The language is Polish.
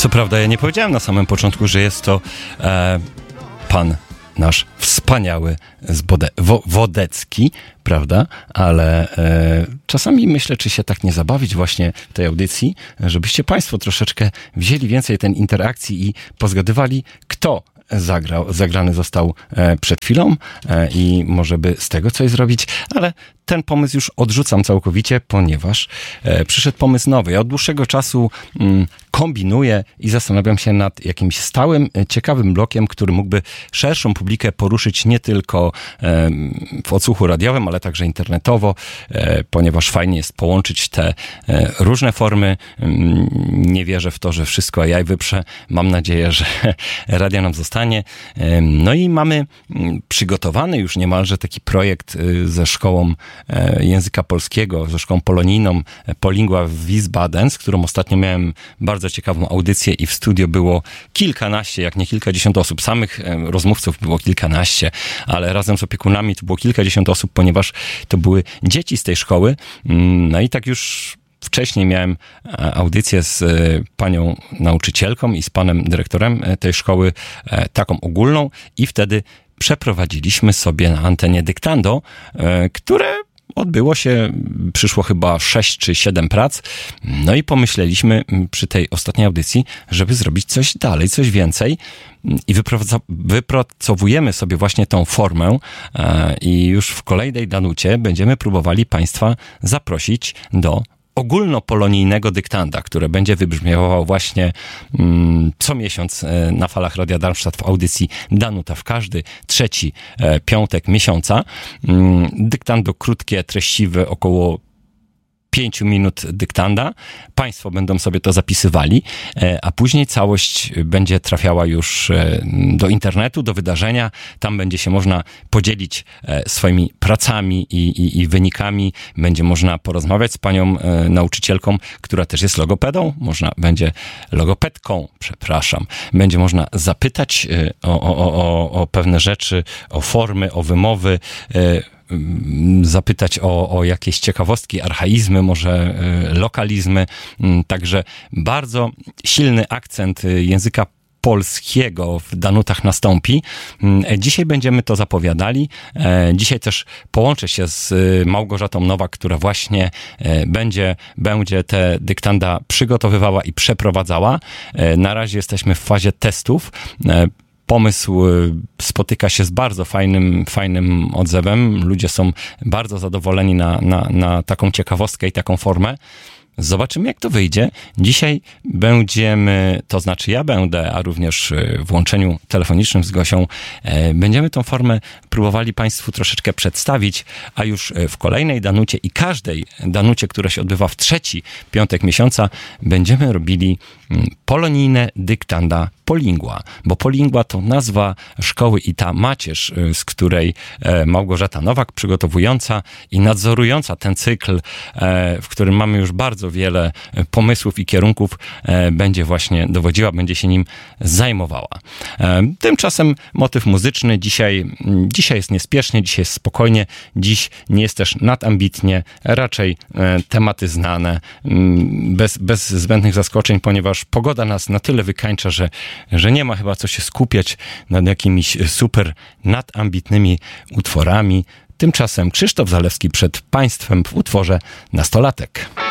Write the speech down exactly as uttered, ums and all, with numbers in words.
Co prawda ja nie powiedziałem na samym początku, że jest to e, pan nasz wspaniały z Bode- Wo- Wodecki, prawda? Ale e, czasami myślę, czy się tak nie zabawić właśnie w tej audycji, żebyście państwo troszeczkę wzięli więcej tej interakcji i pozgadywali, kto zagrał, zagrany został e, przed chwilą e, i może by z tego coś zrobić, ale ten pomysł już odrzucam całkowicie, ponieważ e, przyszedł pomysł nowy. Ja od dłuższego czasu mm, kombinuję i zastanawiam się nad jakimś stałym, ciekawym blokiem, który mógłby szerszą publikę poruszyć nie tylko e, w odsłuchu radiowym, ale także internetowo, e, ponieważ fajnie jest połączyć te e, różne formy. Mm, nie wierzę w to, że wszystko A I wyprze. Mam nadzieję, że radio nam zostanie. E, no i mamy mm, przygotowany już niemalże taki projekt e, ze szkołą e, języka polskiego, ze szkołą polonijną e, Polingua w Wiesbaden, z którą ostatnio miałem bardzo ciekawą audycję i w studio było kilkanaście, jak nie kilkadziesiąt osób. Samych e, rozmówców było kilkanaście, ale razem z opiekunami to było kilkadziesiąt osób, ponieważ to były dzieci z tej szkoły. No i tak już wcześniej miałem audycję z panią nauczycielką i z panem dyrektorem tej szkoły, taką ogólną, i wtedy przeprowadziliśmy sobie na antenie dyktando, które odbyło się, przyszło chyba sześć czy siedem prac, no i pomyśleliśmy przy tej ostatniej audycji, żeby zrobić coś dalej, coś więcej, i wypracow- wypracowujemy sobie właśnie tą formę e, i już w kolejnej danucie będziemy próbowali państwa zaprosić do ogólnopolonijnego dyktanda, które będzie wybrzmiewało właśnie mm, co miesiąc e, na falach Radia Darmstadt w audycji Danuta w każdy trzeci e, piątek miesiąca. Mm, dyktando krótkie, treściwe, około pięciu minut dyktanda. Państwo będą sobie to zapisywali, a później całość będzie trafiała już do internetu, do wydarzenia. Tam będzie się można podzielić swoimi pracami i, i, i wynikami. Będzie można porozmawiać z panią nauczycielką, która też jest logopedą. Można będzie logopedką, przepraszam. Będzie można zapytać o, o, o, o pewne rzeczy, o formy, o wymowy, zapytać o, o jakieś ciekawostki, archaizmy, może lokalizmy. Także bardzo silny akcent języka polskiego w Danutach nastąpi. Dzisiaj będziemy to zapowiadali. Dzisiaj też połączę się z Małgorzatą Nowak, która właśnie będzie, będzie te dyktanda przygotowywała i przeprowadzała. Na razie jesteśmy w fazie testów. Pomysł spotyka się z bardzo fajnym, fajnym odzewem. Ludzie są bardzo zadowoleni na, na, na taką ciekawostkę i taką formę. Zobaczymy, jak to wyjdzie. Dzisiaj będziemy, to znaczy ja będę, a również w łączeniu telefonicznym z Gosią, będziemy tą formę próbowali państwu troszeczkę przedstawić, a już w kolejnej danucie i każdej danucie, która się odbywa w trzeci piątek miesiąca, będziemy robili polonijne dyktanda Polingua, bo Polingua to nazwa szkoły i ta macierz, z której Małgorzata Nowak, przygotowująca i nadzorująca ten cykl, w którym mamy już bardzo wiele pomysłów i kierunków, będzie właśnie dowodziła, będzie się nim zajmowała. Tymczasem motyw muzyczny dzisiaj, dzisiaj jest niespiesznie, dzisiaj jest spokojnie, dziś nie jest też nadambitnie, raczej tematy znane, bez, bez zbędnych zaskoczeń, ponieważ pogoda nas na tyle wykańcza, że że nie ma chyba co się skupiać nad jakimiś super nadambitnymi utworami. Tymczasem Krzysztof Zalewski przed państwem w utworze Nastolatek.